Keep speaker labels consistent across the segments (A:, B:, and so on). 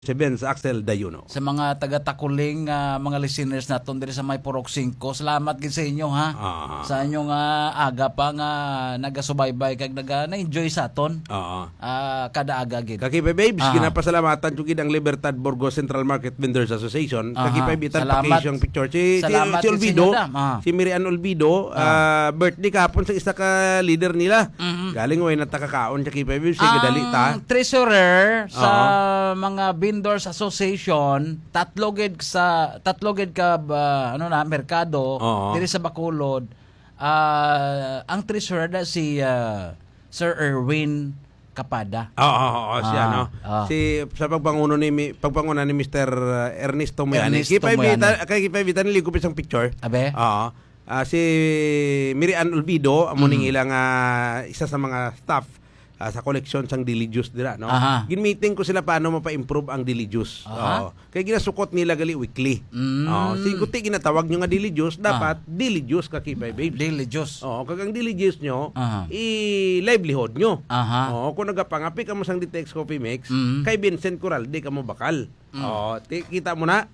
A: Benz Axel Dayuno.
B: Sa mga taga-takuling mga listeners naton diri sa May Purok 5, salamat gid sa inyo ha. Sa inyong aga pa nga nagasubaybay kag na-enjoy sa aton. Kada aga gid.
A: Kakipay babes, ginapasalamatan jud gid ang Libertad Burgos Central Market Vendors Association. Kakipay bitan package picture si Olvido, si Miriam Olvido, birthday kahapon sa isa ka leader nila. Galing way natakakaon sa kakipay babes, sige dali ta.
B: Treasurer sa mga Vendors Association, tatloged ka merkado diri sa Bacolod. Ang treasurer na si Sir Erwin Capada.
A: Siya no. Si sa pagpangunan ni Mr. Ernesto Moyani. Kay bitan nili ko isang picture.
B: Abe?
A: Si Miriam Olvido amo ning ilang isa sa mga staff sa koleksyon sang Dili Juice dira no. Gin-meeting ko sila paano mapa-improve ang Dili Juice. Kay ginasukot nila gali weekly. Singkuti ginatawag nyo nga Dili Juice, dapat Dili Juice kakipay babe.
B: Dili Juice.
A: Kag ang Dili Juice nyo i-livelihood nyo. Kung nagapangapi ka mo sang Ditex Coffee Mix, kay Vincent Coral di ka mo bakal. Kita mo na.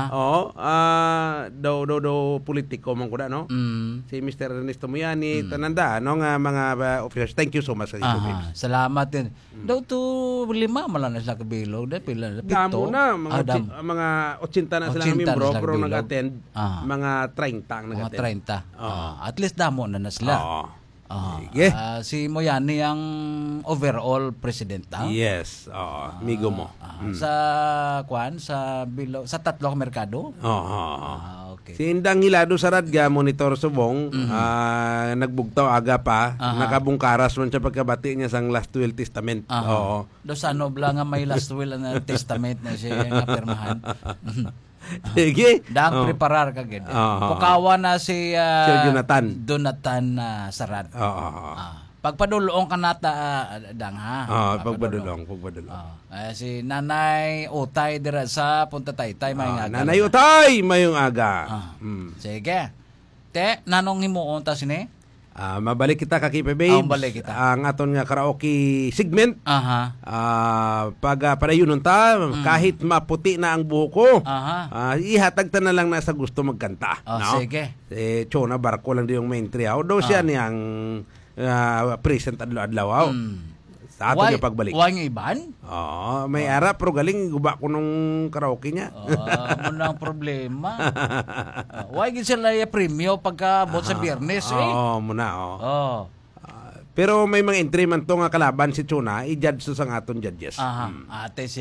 A: Daw politiko man kuda no. Si Mr. Ernesto Moyani tananda no nga mga officers. Thank you so much sa inyo.
B: Salamat din. Daw to 5 man na sila kabilog, da pila 7.
A: Damo na mga 80 na sila membro pero nag-attend mga 30 ang nag-attend.
B: Mga 30. At least damo na sila. Si Moyani ang overall president.
A: Yes. Migo mo.
B: Sa tatlong merkado. Okay.
A: Si Indang Hilado sa Radga Monitor Subong nagbugtaw aga pa, nakabungkaras man siya pagkabati niya sang Last Will Testament.
B: Do sa nobla nga may Last Will na testament na siya nga pirmahan.
A: Sige.
B: Dang preparar ka gid. Pukawa na si Jonathan Sarat. Pagpadulong ka nata dang ha.
A: Pagpadulong.
B: Si Nanay Utay dira sa Punta Taytay mayong aga.
A: Nanay Utay mayong aga.
B: Sige. Te nanong himuon ta sini?
A: Mabalik kita kakipay babes.
B: Balik kita.
A: Ang aton nga karaoke segment. Pag padayunon ta, kahit maputi na ang buhok ko, ihatag ta na lang na sa gusto magkanta.
B: Sige.
A: Chona Barco lang din yung main triyaw. Daw siya niyang present adlaw-adlaw. Sa ato niya pagbalik.
B: Huwag yung iban?
A: May ara pero galing guba ko nung karaoke niya.
B: Muna ang problema. Huwag yung sila yung premio pagka bot sa biyernes
A: muna. Pero may mga entry man to nga kalaban si Chona, i-judge sa aton judges.
B: Ate